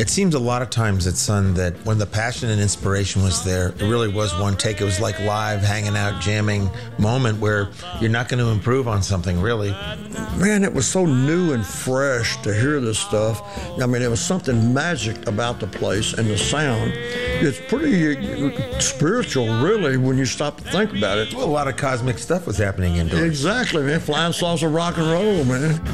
It seems a lot of times at Sun that when the passion and inspiration was there, it really was one take. It was like live, hanging out, jamming moment where you're not going to improve on something, really. Man, it was so new and fresh to hear this stuff. I mean, there was something magic about the place and the sound. It's pretty spiritual, really, when you stop to think about it. Well, a lot of cosmic stuff was happening indoors. Exactly, man. Flying saucer rock and roll, man.